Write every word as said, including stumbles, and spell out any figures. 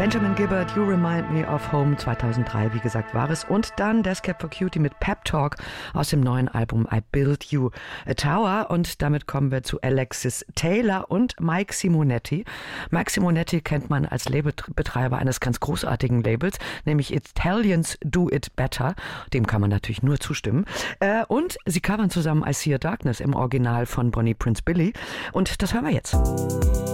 Benjamin Gibbard, You Remind Me of Home, zweitausenddrei, wie gesagt, war es. Und dann Death Cab for Cutie mit Pep Talk aus dem neuen Album I Built You a Tower. Und damit kommen wir zu Alexis Taylor und Mike Simonetti. Mike Simonetti kennt man als Labelbetreiber eines ganz großartigen Labels, nämlich Italians Do It Better. Dem kann man natürlich nur zustimmen. Und sie covern zusammen I See a Darkness im Original von Bonnie Prince Billy. Und das hören wir jetzt.